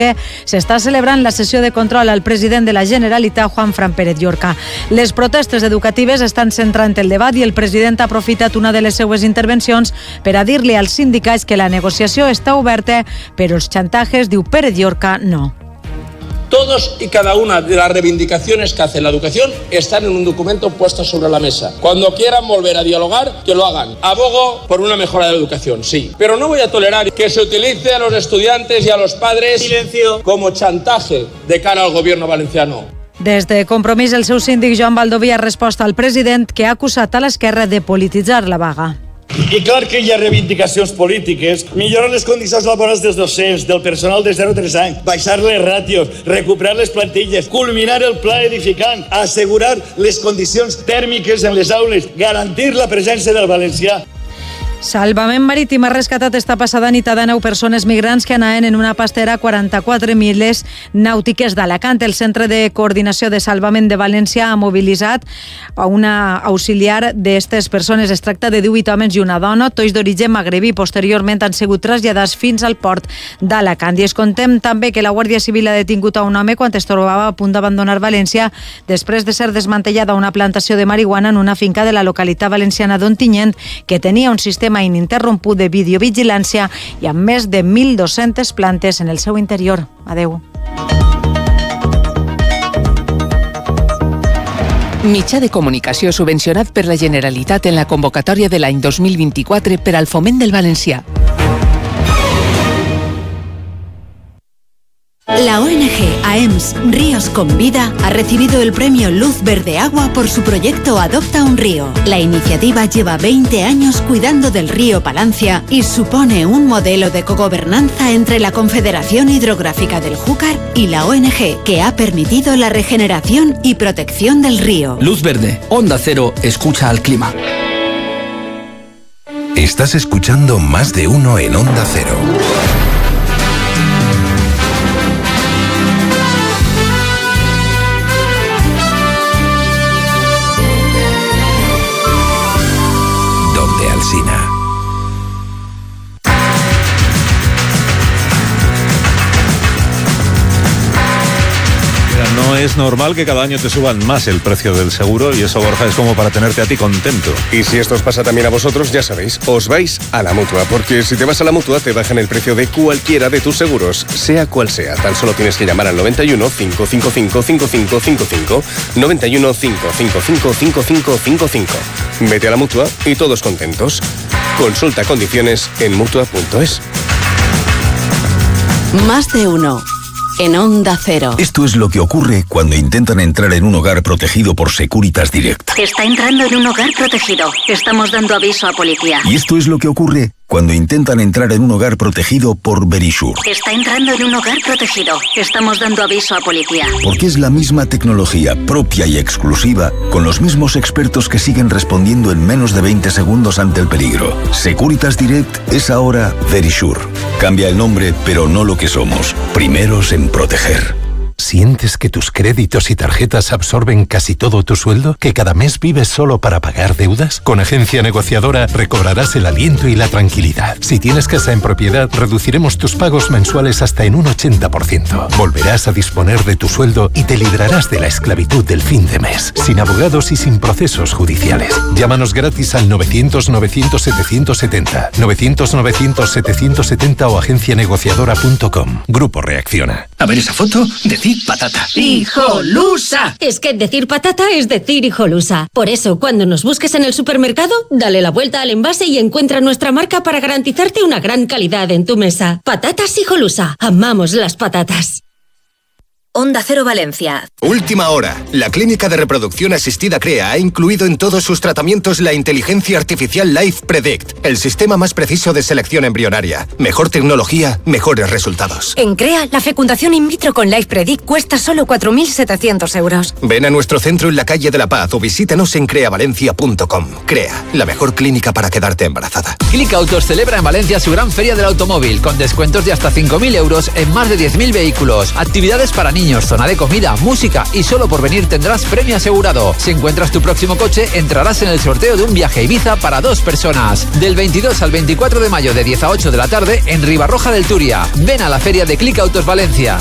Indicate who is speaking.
Speaker 1: s'està celebrant la sessió de control al president de la Generalitat, Juanfran Pérez Llorca. Les protestes educatives estan centrant el debat i el president ha aprofitat una de les seues intervencions per a dir-li als sindicats que la negociació està oberta, però els xantatges, diu Pérez Llorca, no.
Speaker 2: Todos y cada una de las reivindicaciones que hace la educación están en un documento puesto sobre la mesa. Cuando quieran volver a dialogar, que lo hagan. Abogo por una mejora de la educación, sí. Pero no voy a tolerar que se utilice a los estudiantes y a los padres como chantaje de cara al gobierno valenciano.
Speaker 1: Des de Compromís, el seu síndic Joan Baldoví ha respost al president, que ha acusat a l'esquerra de polititzar la vaga.
Speaker 3: I clar que hi ha reivindicacions polítiques, millorar les condicions laborals dels docents, del personal de 0 a 3 anys, baixar les ràtios, recuperar les plantilles, culminar el pla edificant, assegurar les condicions tèrmiques en les aules, garantir la presència del valencià.
Speaker 1: Salvament Marítim ha rescatat esta passada nit a 9 persones migrants que anaven en una pastera a 44 milles nàutiques d'Alacant. El Centre de Coordinació de Salvament de València ha mobilitzat a una auxiliar d'aquestes persones. Es tracta de 18 homes i una dona, tots d'origen magrebí. Posteriorment han sigut traslladats fins al port d'Alacant. I es contem també que la Guàrdia Civil ha detingut a un home quan es trobava a punt d'abandonar València després de ser desmantellada una plantació de marihuana en una finca de la localitat valenciana d'Ontinyent, que tenia un sistema ininterromput de videovigilància i amb més de 1.200 plantes en el seu interior. Adeu.
Speaker 4: Mitjà de comunicació subvencionat per la Generalitat en la convocatòria de l'any 2024 per al foment del valencià.
Speaker 5: La ONG AEMS Ríos con Vida ha recibido el premio Luz Verde Agua por su proyecto Adopta un Río. La iniciativa lleva 20 años cuidando del río Palancia y supone un modelo de cogobernanza entre la Confederación Hidrográfica del Júcar y la ONG, que ha permitido la regeneración y protección del río.
Speaker 6: Luz Verde, Onda Cero, escucha al clima.
Speaker 7: Estás escuchando Más de Uno en Onda Cero. Alsina.
Speaker 8: No es normal que cada año te suban más el precio del seguro y eso, Borja, es como para tenerte a ti contento.
Speaker 9: Y si esto os pasa también a vosotros, ya sabéis, os vais a la Mutua, porque si te vas a la Mutua te bajan el precio de cualquiera de tus seguros, sea cual sea. Tan solo tienes que llamar al 91 555 5555, 91 555 5555. Vete a la Mutua y todos contentos. Consulta condiciones en Mutua.es.
Speaker 5: Más de uno. En Onda Cero.
Speaker 7: Esto es lo que ocurre cuando intentan entrar en un hogar protegido por Securitas Direct.
Speaker 10: Está entrando en un hogar protegido. Estamos dando aviso a policía.
Speaker 7: Y esto es lo que ocurre cuando intentan entrar en un hogar protegido por Verisure.
Speaker 10: Está entrando en un hogar protegido. Estamos dando aviso a policía.
Speaker 7: Porque es la misma tecnología propia y exclusiva, con los mismos expertos que siguen respondiendo en menos de 20 segundos ante el peligro. Securitas Direct es ahora Verisure. Cambia el nombre, pero no lo que somos. Primeros en proteger.
Speaker 11: ¿Sientes que tus créditos y tarjetas absorben casi todo tu sueldo? ¿Que cada mes vives solo para pagar deudas? Con Agencia Negociadora recobrarás el aliento y la tranquilidad. Si tienes casa en propiedad, reduciremos tus pagos mensuales hasta en un 80%. Volverás a disponer de tu sueldo y te librarás de la esclavitud del fin de mes, sin abogados y sin procesos judiciales. Llámanos gratis al 900-900-770, 900-900-770 o agencianegociadora.com. Grupo Reacciona.
Speaker 6: A ver esa foto, decid patata.
Speaker 12: ¡Hijolusa! Es que decir patata es decir hijolusa. Por eso, cuando nos busques en el supermercado, dale la vuelta al envase y encuentra nuestra marca para garantizarte una gran calidad en tu mesa. Patatas Hijolusa. Amamos las patatas.
Speaker 13: Onda Cero Valencia.
Speaker 14: Última hora. La Clínica de Reproducción Asistida CREA ha incluido en todos sus tratamientos la inteligencia artificial Life Predict, el sistema más preciso de selección embrionaria. Mejor tecnología, mejores resultados.
Speaker 13: En CREA, la fecundación in vitro con Life Predict cuesta solo 4.700 euros.
Speaker 14: Ven a nuestro centro en la calle de la Paz o visítanos en creavalencia.com. CREA, la mejor clínica para quedarte embarazada.
Speaker 15: Click Autos celebra en Valencia su gran feria del automóvil, con descuentos de hasta 5.000 euros en más de 10.000 vehículos, actividades para niños, niños, zona de comida, música y solo por venir tendrás premio asegurado. Si encuentras tu próximo coche, entrarás en el sorteo de un viaje a Ibiza para 2 personas. Del 22 al 24 de mayo de 10 a 8 de la tarde en Ribarroja del Turia. Ven a la feria de Click Autos Valencia.